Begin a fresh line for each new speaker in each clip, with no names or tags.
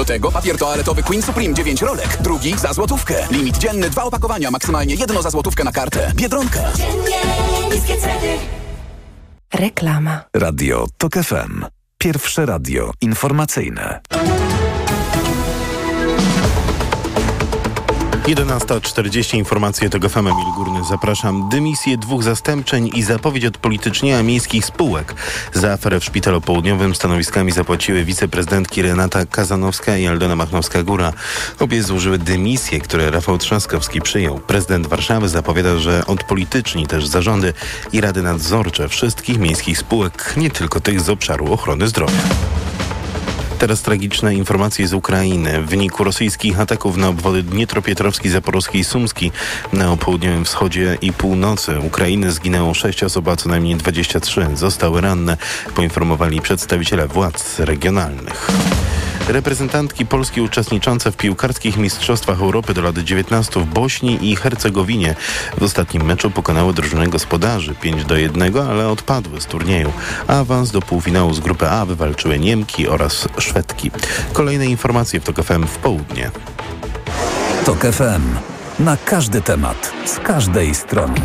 Do tego papier toaletowy Queen Supreme 9 rolek. Drugi za złotówkę. Limit dzienny 2 opakowania, maksymalnie 1 za złotówkę na kartę. Biedronka. Dziennie niskie ceny.
Reklama.
Radio TOK FM. Pierwsze radio informacyjne.
11:40 informacje TOK FM. Emil Górny, zapraszam. Dymisje 2 zastępczeń i zapowiedź odpolitycznienia miejskich spółek. Za aferę w Szpitalu Południowym stanowiskami zapłaciły wiceprezydentki Renata Kazanowska i Aldona Machnowska-Góra. Obie złożyły dymisje, które Rafał Trzaskowski przyjął. Prezydent Warszawy zapowiada, że odpolityczni też zarządy i rady nadzorcze wszystkich miejskich spółek, nie tylko tych z obszaru ochrony zdrowia. Teraz tragiczne informacje z Ukrainy. W wyniku rosyjskich ataków na obwody Dniepropietrowski, Zaporowski i Sumski na południowym wschodzie i północy Ukrainy zginęło 6 osób, a co najmniej 23 zostały ranne, poinformowali przedstawiciele władz regionalnych. Reprezentantki Polski uczestniczące w piłkarskich mistrzostwach Europy do lat 19 w Bośni i Hercegowinie w ostatnim meczu pokonały drużynę gospodarzy 5-1, ale odpadły z turnieju. Awans do półfinału z grupy A wywalczyły Niemki oraz Szwedki. Kolejne informacje w TOK FM w południe.
TOK FM. Na każdy temat, z każdej strony.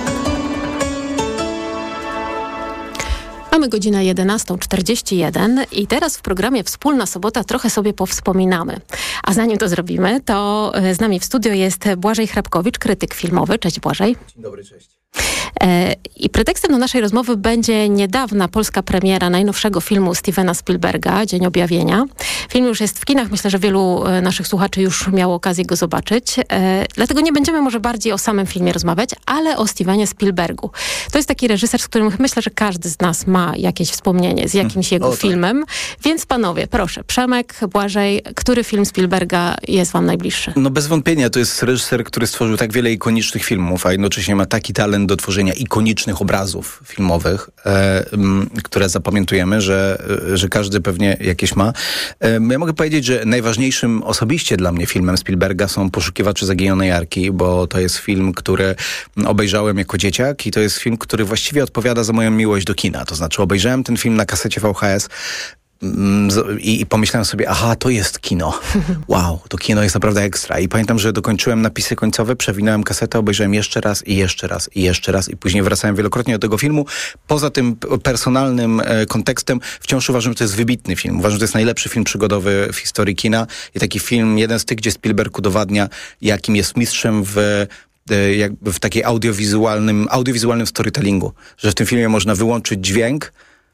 Mamy godzinę 11:41 i teraz w programie Wspólna Sobota trochę sobie powspominamy. A zanim to zrobimy, to z nami w studio jest Błażej Hrabkowicz, krytyk filmowy. Cześć Błażej.
Dzień dobry, cześć.
I pretekstem do naszej rozmowy będzie niedawna polska premiera najnowszego filmu Stevena Spielberga, Dzień Objawienia. Film już jest w kinach, myślę, że wielu naszych słuchaczy już miało okazję go zobaczyć. Dlatego nie będziemy może bardziej o samym filmie rozmawiać, ale o Stevenie Spielbergu. To jest taki reżyser, z którym myślę, że każdy z nas ma jakieś wspomnienie z jakimś jego filmem. Więc panowie, proszę, Przemek, Błażej, który film Spielberga jest wam najbliższy?
No bez wątpienia to jest reżyser, który stworzył tak wiele ikonicznych filmów, a jednocześnie ma taki talent do tworzenia ikonicznych obrazów filmowych, które zapamiętujemy, że każdy pewnie jakieś ma. Ja mogę powiedzieć, że najważniejszym osobiście dla mnie filmem Spielberga są Poszukiwacze Zaginionej Arki, bo to jest film, który obejrzałem jako dzieciak i to jest film, który właściwie odpowiada za moją miłość do kina. To znaczy obejrzałem ten film na kasecie VHS i pomyślałem sobie, aha, to jest kino. Wow, to kino jest naprawdę ekstra. I pamiętam, że dokończyłem napisy końcowe, przewinąłem kasetę, obejrzałem jeszcze raz i jeszcze raz i jeszcze raz i później wracałem wielokrotnie do tego filmu. Poza tym personalnym kontekstem wciąż uważam, że to jest wybitny film. Uważam, że to jest najlepszy film przygodowy w historii kina i taki film, jeden z tych, gdzie Spielberg udowadnia, jakim jest mistrzem jakby w takiej audiowizualnym storytellingu. Że w tym filmie można wyłączyć dźwięk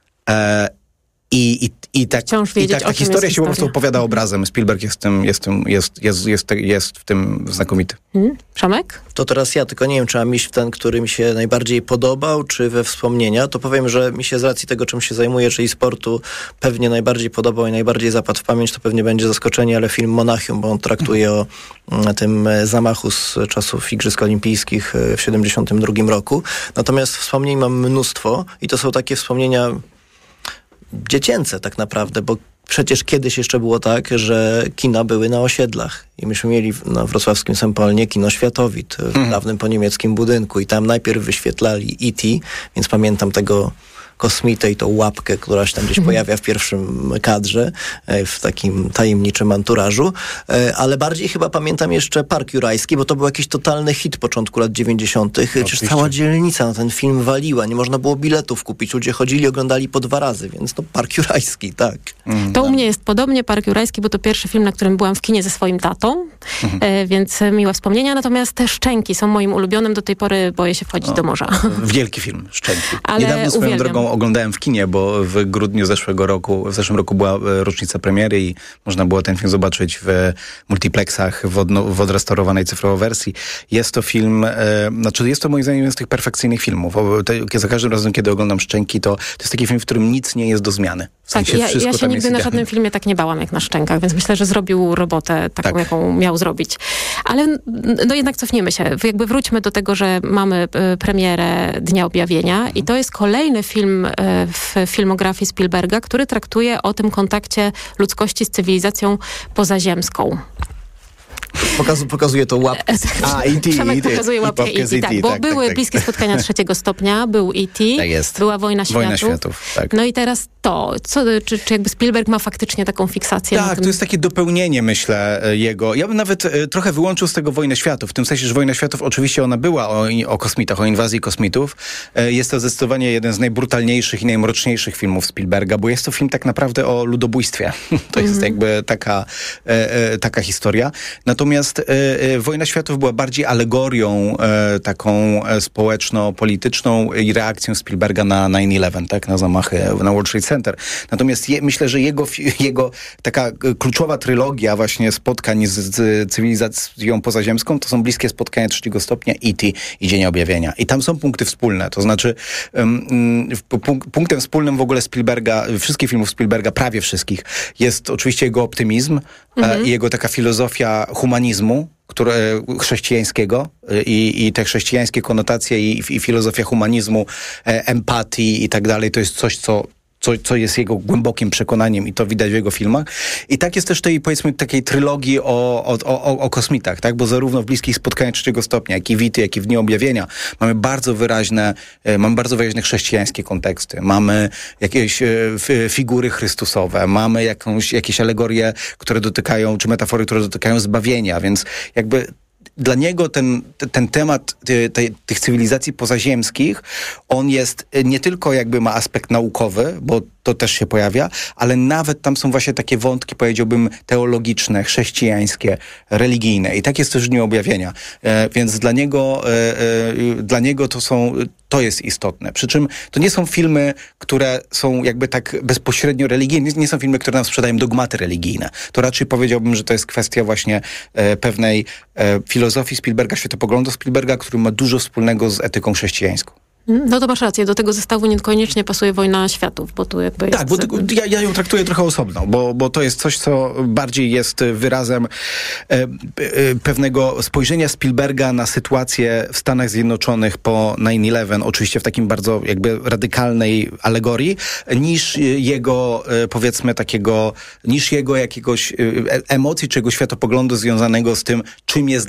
I ta historia się po prostu opowiada obrazem. Spielberg jest w tym znakomity.
Przemek?
To teraz ja, tylko nie wiem, czy mam iść w ten, który mi się najbardziej podobał, czy we wspomnienia. To powiem, że mi się z racji tego, czym się zajmuję, czyli sportu, pewnie najbardziej podobał i najbardziej zapadł w pamięć, to pewnie będzie zaskoczenie, ale film Monachium, bo on traktuje o tym zamachu z czasów Igrzysk Olimpijskich w 1972 roku. Natomiast wspomnień mam mnóstwo i to są takie wspomnienia dziecięce tak naprawdę, bo przecież kiedyś jeszcze było tak, że kina były na osiedlach i myśmy mieli na wrocławskim Sempolnie kino Światowit w dawnym po niemieckim budynku i tam najpierw wyświetlali E.T., więc pamiętam tego kosmitę i tą łapkę, która się tam gdzieś pojawia w pierwszym kadrze, w takim tajemniczym anturażu, ale bardziej chyba pamiętam jeszcze Park Jurajski, bo to był jakiś totalny hit początku lat 90. Przecież cała dzielnica na ten film waliła, nie można było biletów kupić, ludzie chodzili, oglądali po 2 razy, więc to Park Jurajski, tak.
To u mnie jest podobnie, Park Jurajski, bo to pierwszy film, na którym byłam w kinie ze swoim tatą, więc miłe wspomnienia, natomiast te Szczęki są moim ulubionym, do tej pory boję się wchodzić do morza.
Wielki film, Szczęki.
Ale
niedawno swoją drogą oglądałem w kinie, bo w grudniu w zeszłym roku była rocznica premiery i można było ten film zobaczyć w multiplexach w odrestaurowanej cyfrowo wersji. Jest to film, jest to moim zdaniem jeden z tych perfekcyjnych filmów. Za każdym razem, kiedy oglądam Szczęki, to jest taki film, w którym nic nie jest do zmiany. W sensie
ja się nigdy na żadnym filmie tak nie bałam jak na Szczękach, więc myślę, że zrobił robotę taką, jaką miał zrobić. Ale no jednak cofnijmy się. Jakby wróćmy do tego, że mamy premierę Dnia Objawienia i to jest kolejny film w filmografii Spielberga, który traktuje o tym kontakcie ludzkości z cywilizacją pozaziemską.
Pokazuje to łapkę.
Przemek pokazuje łapkę E.T., tak, bo były Bliskie Spotkania 3. stopnia, był E.T., była Wojna Światów.
Tak.
No i teraz Czy jakby Spielberg ma faktycznie taką fiksację na
Tak,
tym?
to jest takie dopełnienie, myślę, jego. Ja bym nawet trochę wyłączył z tego Wojnę Światów, w tym sensie, że Wojna Światów oczywiście ona była o kosmitach, o inwazji kosmitów. Jest to zdecydowanie jeden z najbrutalniejszych i najmroczniejszych filmów Spielberga, bo jest to film tak naprawdę o ludobójstwie. To jest jakby taka historia. Natomiast Wojna Światów była bardziej alegorią taką społeczno-polityczną i reakcją Spielberga na 9/11, tak? Na zamachy na World Trade Center. Natomiast myślę, że jego taka kluczowa trylogia właśnie spotkań z cywilizacją pozaziemską to są Bliskie Spotkania Trzeciego Stopnia, E.T. i Dzień Objawienia. I tam są punkty wspólne. To znaczy punktem wspólnym w ogóle Spielberga, wszystkich filmów Spielberga, prawie wszystkich, jest oczywiście jego optymizm i jego taka filozofia humanizmu, chrześcijańskiego i te chrześcijańskie konotacje i filozofia humanizmu, empatii i tak dalej, to jest coś, co jest jego głębokim przekonaniem i to widać w jego filmach. I tak jest też tej, powiedzmy, takiej trylogii o kosmitach, tak? Bo zarówno w Bliskich Spotkaniach Trzeciego Stopnia, jak i w E.T., jak i w Dniu Objawienia mamy bardzo wyraźne chrześcijańskie konteksty. Mamy jakieś figury chrystusowe, mamy jakieś alegorie, które dotykają, czy metafory, które dotykają zbawienia, więc jakby dla niego ten temat tych cywilizacji pozaziemskich, on jest nie tylko jakby ma aspekt naukowy, bo to też się pojawia, ale nawet tam są właśnie takie wątki, powiedziałbym, teologiczne, chrześcijańskie, religijne. I tak jest też w Dniu Objawienia. Więc dla niego to jest istotne. Przy czym to nie są filmy, które są jakby tak bezpośrednio religijne. Nie są filmy, które nam sprzedają dogmaty religijne. To raczej powiedziałbym, że to jest kwestia właśnie pewnej filozofii Spielberga, światopoglądu Spielberga, który ma dużo wspólnego z etyką chrześcijańską.
No to masz rację, do tego zestawu niekoniecznie pasuje Wojna Światów, bo tu jakby jest...
Tak, bo ja ją traktuję trochę osobno, bo to jest coś, co bardziej jest wyrazem pewnego spojrzenia Spielberga na sytuację w Stanach Zjednoczonych po 9/11, oczywiście w takim bardzo jakby radykalnej alegorii, niż jego, powiedzmy, niż jego jakiegoś emocji czy jego światopoglądu związanego z tym, czym jest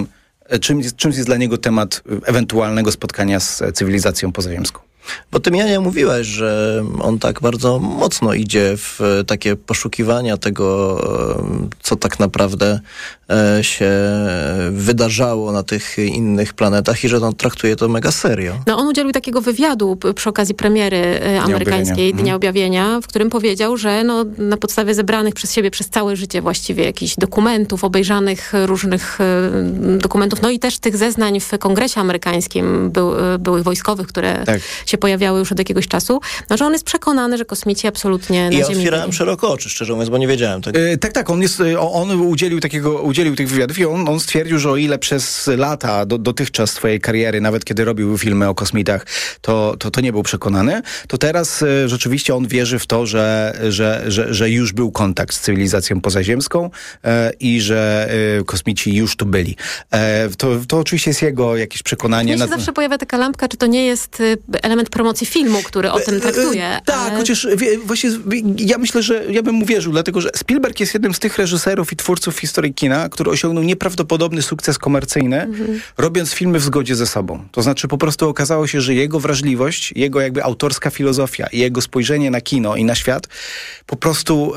dla niego temat ewentualnego spotkania z cywilizacją pozaziemską.
Bo ty, Jania, mówiłaś, że on tak bardzo mocno idzie w takie poszukiwania tego, co tak naprawdę się wydarzało na tych innych planetach i że on traktuje to mega serio.
No on udzielił takiego wywiadu przy okazji premiery amerykańskiej Dnia Objawienia, w którym powiedział, że na podstawie zebranych przez siebie przez całe życie właściwie jakichś dokumentów, obejrzanych różnych dokumentów, no i też tych zeznań w Kongresie amerykańskim byłych wojskowych, które się pojawiały już od jakiegoś czasu, no, że on jest przekonany, że kosmici absolutnie na Ziemi...
Ja otwierałem szeroko oczy, szczerze mówiąc, bo nie wiedziałem tego.
Tak, on udzielił tych wywiadów i on stwierdził, że o ile przez lata dotychczas swojej kariery, nawet kiedy robił filmy o kosmitach, to nie był przekonany, to teraz rzeczywiście on wierzy w to, że już był kontakt z cywilizacją pozaziemską i że kosmici już tu byli. To oczywiście jest jego jakieś przekonanie.
Mnie się zawsze pojawia taka lampka, czy to nie jest element promocji filmu, który o tym traktuje.
Tak, chociaż właśnie ja myślę, że ja bym mu wierzył, dlatego że Spielberg jest jednym z tych reżyserów i twórców w historii kina, który osiągnął nieprawdopodobny sukces komercyjny, robiąc filmy w zgodzie ze sobą. To znaczy po prostu okazało się, że jego wrażliwość, jego jakby autorska filozofia i jego spojrzenie na kino i na świat po prostu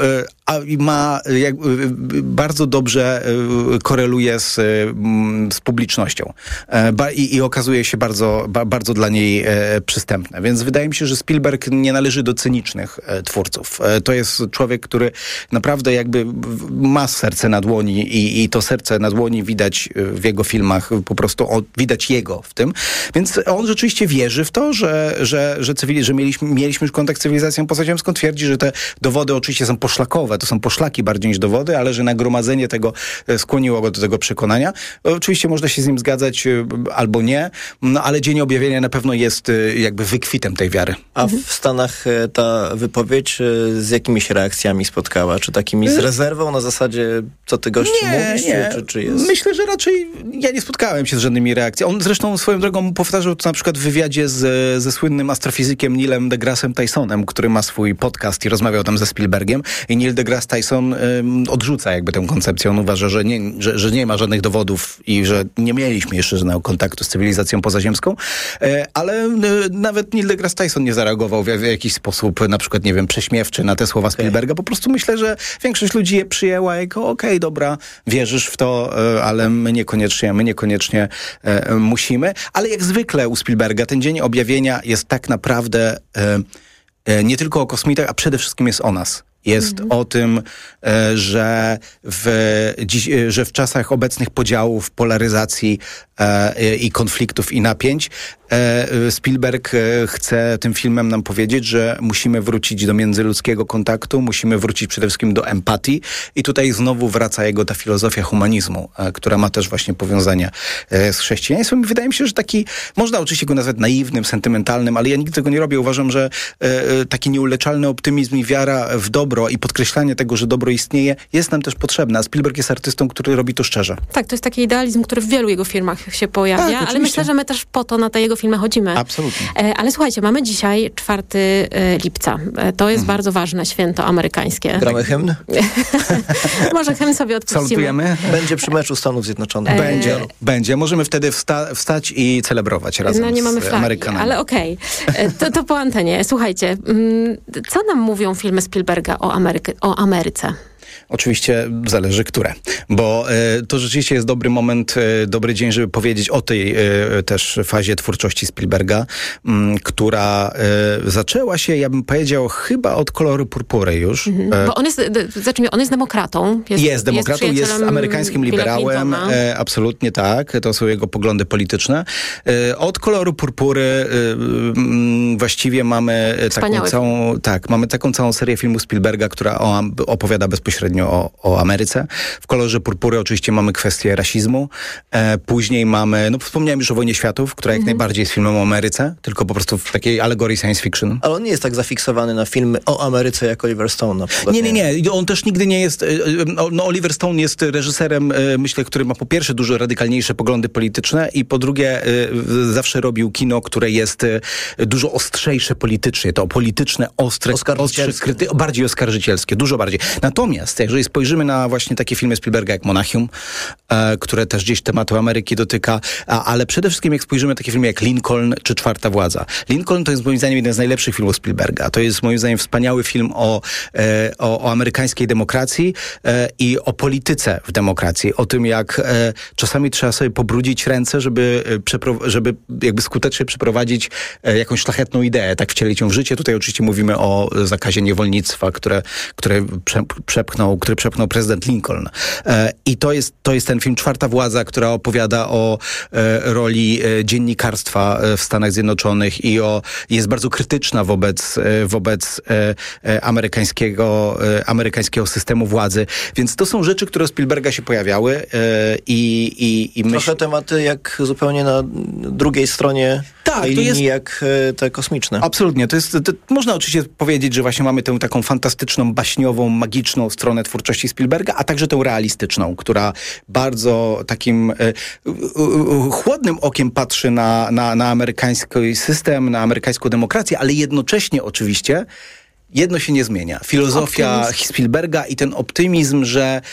bardzo dobrze koreluje z publicznością i okazuje się bardzo dla niej przystępne. Więc wydaje mi się, że Spielberg nie należy do cynicznych twórców. To jest człowiek, który naprawdę jakby ma serce na dłoni i to serce na dłoni widać w jego filmach, po prostu widać jego w tym. Więc on rzeczywiście wierzy w to, że mieliśmy już kontakt z cywilizacją pozaziemską. Twierdzi, że te dowody oczywiście są poszlakowe, to są poszlaki bardziej niż dowody, ale że nagromadzenie tego skłoniło go do tego przekonania. Oczywiście można się z nim zgadzać albo nie, no ale Dzień Objawienia na pewno jest jakby wykwitem tej wiary.
A w Stanach ta wypowiedź z jakimiś reakcjami spotkała? Czy takimi z rezerwą na zasadzie co ty gościu mówisz?
Nie.
Czy jest?
Myślę, że raczej ja nie spotkałem się z żadnymi reakcjami. On zresztą swoją drogą powtarzał to na przykład w wywiadzie ze słynnym astrofizykiem Neilem deGrasse Tysonem, który ma swój podcast i rozmawiał tam ze Spielbergiem. I Neil deGrasse Tyson odrzuca jakby tę koncepcję. On uważa, że nie ma żadnych dowodów i że nie mieliśmy jeszcze żadnego kontaktu z cywilizacją pozaziemską. Ale nawet Neil deGrasse Tyson nie zareagował w jakiś sposób, na przykład, nie wiem, prześmiewczy na te słowa Spielberga. Po prostu myślę, że większość ludzi je przyjęła jako okej, dobra, wierzysz w to, ale my niekoniecznie musimy. Ale jak zwykle u Spielberga ten Dzień Objawienia jest tak naprawdę nie tylko o kosmitach, a przede wszystkim jest o nas. Jest o tym, że w czasach obecnych podziałów, polaryzacji i konfliktów i napięć Spielberg chce tym filmem nam powiedzieć, że musimy wrócić do międzyludzkiego kontaktu, musimy wrócić przede wszystkim do empatii i tutaj znowu wraca jego ta filozofia humanizmu, która ma też właśnie powiązania z chrześcijaństwem. I wydaje mi się, że taki, można oczywiście go nazwać naiwnym, sentymentalnym, ale ja nigdy tego nie robię. Uważam, że taki nieuleczalny optymizm i wiara w dobro i podkreślanie tego, że dobro istnieje, jest nam też potrzebne. A Spielberg jest artystą, który robi to szczerze.
Tak, to jest taki idealizm, który w wielu jego filmach się pojawia,
Tak,
ale myślę, że my też po to na te jego filmy chodzimy.
Absolutnie.
Ale słuchajcie, mamy dzisiaj 4 lipca. To jest bardzo ważne święto amerykańskie.
Gramy hymn?
Może hymn sobie odpuścimy.
Salutujemy.
Będzie przy meczu Stanów Zjednoczonych.
Będzie. Możemy wtedy wstać i celebrować razem
nie mamy
z
flagi,
Amerykanami.
ale okej. To po antenie. Słuchajcie, co nam mówią filmy Spielberga o Ameryce?
Oczywiście zależy, które. Bo to rzeczywiście jest dobry moment, dobry dzień, żeby powiedzieć o tej też fazie twórczości Spielberga, która zaczęła się, ja bym powiedział, chyba od Koloru purpury już.
Bo on jest demokratą.
Jest demokratą, jest amerykańskim liberałem. Absolutnie tak. To są jego poglądy polityczne. Od Koloru purpury właściwie mamy mamy taką całą serię filmów Spielberga, która opowiada bezpośrednio o Ameryce. W Kolorze purpury oczywiście mamy kwestię rasizmu. Później mamy, wspomniałem już o Wojnie Światów, która jak najbardziej jest filmem o Ameryce, tylko po prostu w takiej alegorii science fiction.
Ale on nie jest tak zafiksowany na filmy o Ameryce jak Oliver Stone na przykład.
Nie. On też nigdy nie jest... Oliver Stone jest reżyserem, myślę, który ma po pierwsze dużo radykalniejsze poglądy polityczne i po drugie zawsze robił kino, które jest dużo ostrzejsze politycznie. To polityczne, bardziej oskarżycielskie, dużo bardziej. Natomiast jeżeli spojrzymy na właśnie takie filmy Spielberga jak Monachium, które też gdzieś tematu Ameryki dotyka, ale przede wszystkim jak spojrzymy na takie filmy jak Lincoln czy Czwarta Władza. Lincoln to jest moim zdaniem jeden z najlepszych filmów Spielberga. To jest moim zdaniem wspaniały film o amerykańskiej demokracji i o polityce w demokracji. O tym, jak czasami trzeba sobie pobrudzić ręce, żeby jakby skutecznie przeprowadzić jakąś szlachetną ideę, tak wcielić ją w życie. Tutaj oczywiście mówimy o zakazie niewolnictwa, który przepchnął prezydent Lincoln. I to jest ten film Czwarta Władza, która opowiada o roli dziennikarstwa w Stanach Zjednoczonych i jest bardzo krytyczna wobec amerykańskiego systemu władzy. Więc to są rzeczy, które u Spielberga się pojawiały i
trochę tematy jak zupełnie na drugiej stronie tej linii, jak te kosmiczne.
Absolutnie. Można oczywiście powiedzieć, że właśnie mamy tę taką fantastyczną, baśniową, magiczną stronę twórczości Spielberga, a także tę realistyczną, która bardzo takim chłodnym okiem patrzy na amerykański system, na amerykańską demokrację, ale jednocześnie oczywiście jedno się nie zmienia. Filozofia Spielberga i ten optymizm,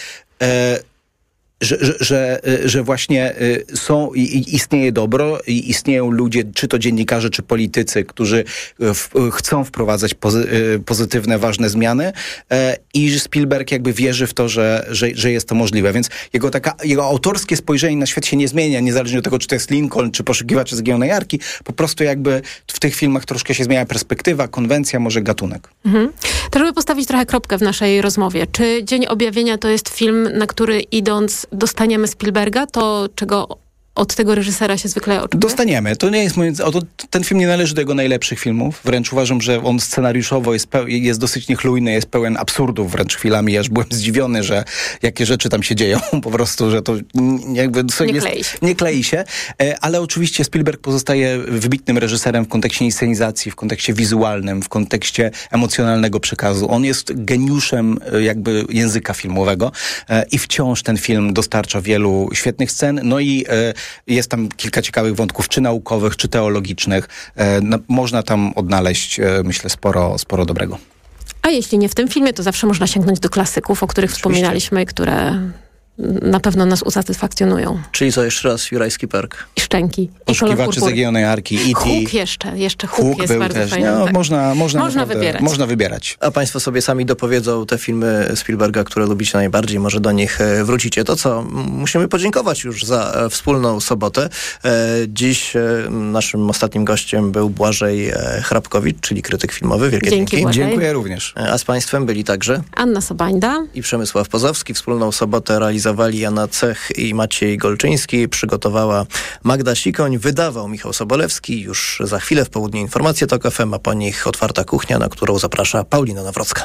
że właśnie istnieje dobro i istnieją ludzie, czy to dziennikarze, czy politycy, którzy chcą wprowadzać pozytywne, ważne zmiany i że Spielberg jakby wierzy w to, że jest to możliwe. Więc jego autorskie spojrzenie na świat się nie zmienia, niezależnie od tego, czy to jest Lincoln, czy Poszukiwacze Zaginionej Arki. Po prostu jakby w tych filmach troszkę się zmienia perspektywa, konwencja, może gatunek.
To żeby postawić trochę kropkę w naszej rozmowie. Czy Dzień Objawienia to jest film, na który idąc dostaniemy Spielberga, to czego od tego reżysera się zwykle oczekuje?
Dostaniemy. To nie jest ten film nie należy do jego najlepszych filmów. Wręcz uważam, że on scenariuszowo jest dosyć niechlujny, jest pełen absurdów wręcz chwilami. Aż byłem zdziwiony, że jakie rzeczy tam się dzieją. Po prostu, że to jakby nie klei się. Ale oczywiście Spielberg pozostaje wybitnym reżyserem w kontekście inscenizacji, w kontekście wizualnym, w kontekście emocjonalnego przekazu. On jest geniuszem jakby języka filmowego i wciąż ten film dostarcza wielu świetnych scen. No i jest tam kilka ciekawych wątków, czy naukowych, czy teologicznych. Można tam odnaleźć, myślę, sporo dobrego.
A jeśli nie w tym filmie, to zawsze można sięgnąć do klasyków, o których wspominaliśmy, które na pewno nas usatysfakcjonują.
Czyli co, jeszcze raz Jurajski Park?
I Szczęki.
Poszukiwacze Zaginionej Arki. E.T.
Hook jeszcze Hook jest bardzo
też.
fajny.
No,
tak.
Można wybierać.
A państwo sobie sami dopowiedzą te filmy Spielberga, które lubicie najbardziej. Może do nich wrócicie. To co? Musimy podziękować już za wspólną sobotę. Dziś naszym ostatnim gościem był Błażej Hrabkowicz, czyli krytyk filmowy. Wielkie dzięki.
Dziękuję również.
A z państwem byli także
Anna Sobańda
i Przemysław Pozowski. Wspólną sobotę realizowali Jana Cech i Maciej Golczyński. Przygotowała Magda Sikoń. Wydawał Michał Sobolewski. Już za chwilę w południe informacje TOK FM, a po nich Otwarta Kuchnia, na którą zaprasza Paulina Nawrocka.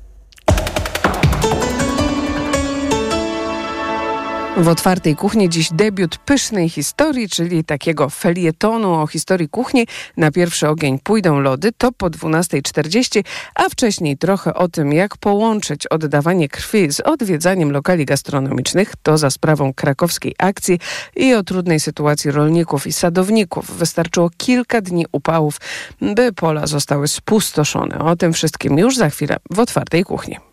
W Otwartej Kuchni dziś debiut pysznej historii, czyli takiego felietonu o historii kuchni. Na pierwszy ogień pójdą lody, to po 12:40, a wcześniej trochę o tym, jak połączyć oddawanie krwi z odwiedzaniem lokali gastronomicznych. To za sprawą krakowskiej akcji i o trudnej sytuacji rolników i sadowników. Wystarczyło kilka dni upałów, by pola zostały spustoszone. O tym wszystkim już za chwilę w Otwartej Kuchni.